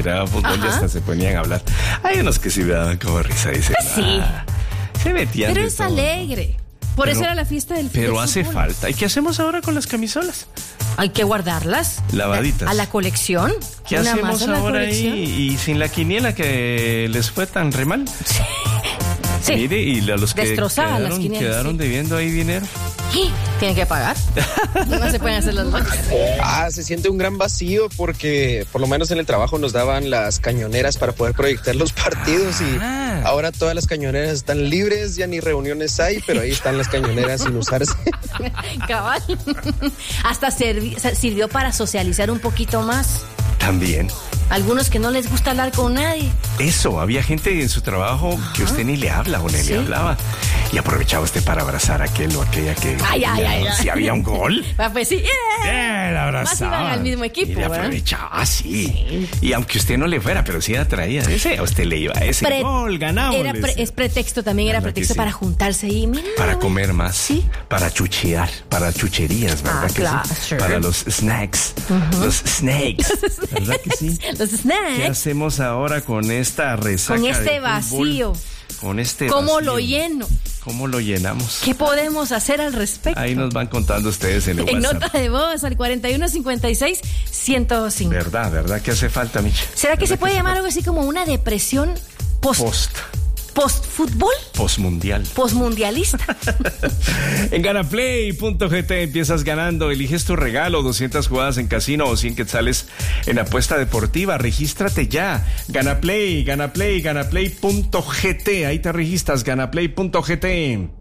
miraba fútbol y hasta se ponían a hablar. Hay unos que sí me daban como risa, dicen. Sí. Se metían. Pero de es todo, alegre. Por eso era la fiesta del fútbol. Pero hace falta. ¿Y qué hacemos ahora con las camisolas? Hay que guardarlas. Lavaditas. A la colección. ¿Qué Una hacemos más a la ahora colección. ahí? Y sin la quiniela que les fue tan re mal. Sí. Mire, y los que Destrozadas las quinielas, quedaron sí. debiendo ahí dinero. Tienen que pagar. No se pueden hacer las locas. Se siente un gran vacío porque por lo menos en el trabajo nos daban las cañoneras para poder proyectar los partidos y ahora todas las cañoneras están libres, ya ni reuniones hay, pero ahí están las cañoneras sin usarse. Cabal. Hasta sirvió para socializar un poquito más. También. Algunos que no les gusta hablar con nadie. Eso, había gente en su trabajo que usted ni le habla o ni le hablaba. Y aprovechaba usted para abrazar a aquel o aquella que... Ay. Si había un gol. Pues sí. La abrazaba. Más iban al mismo equipo, y le ¿verdad? aprovechaba, sí. Y aunque usted no le fuera, pero sí atraía ese, a usted le iba ese gol, ganamos. Es pretexto también, era pretexto sí. para juntarse ahí. Mira, para comer más, sí. Para chuchear, para chucherías, ¿verdad que claro, sí? sure. Para los snacks, los snakes, ¿verdad que sí? Los snacks. ¿Qué hacemos ahora con esta resaca? Con este de fútbol? vacío. Con este ¿Cómo vacío. lo lleno? ¿Cómo lo llenamos? ¿Qué podemos hacer al respecto? Ahí nos van contando ustedes en el En WhatsApp. nota de voz al 4156-105. ¿Verdad que hace falta, Micha? ¿Será que se puede llamar algo así como una depresión post-fútbol? Postmundial. Postmundialista. En ganaplay.gt empiezas ganando, eliges tu regalo, 200 jugadas en casino o 100 quetzales en apuesta deportiva. Regístrate ya. Ganaplay.gt. Ahí te registras, ganaplay.gt.